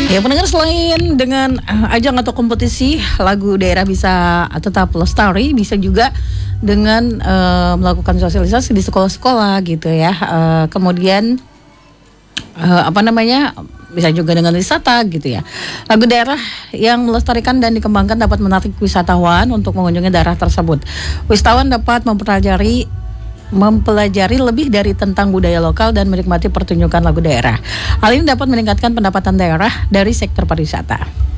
Ya pendengar, selain dengan ajang atau kompetisi lagu daerah bisa tetap lestari, bisa juga dengan melakukan sosialisasi di sekolah-sekolah gitu ya. Kemudian bisa juga dengan wisata gitu ya. Lagu daerah yang melestarikan dan dikembangkan dapat menarik wisatawan untuk mengunjungi daerah tersebut. Wisatawan dapat mempelajari lebih dari tentang budaya lokal dan menikmati pertunjukan lagu daerah. Hal ini dapat meningkatkan pendapatan daerah dari sektor pariwisata.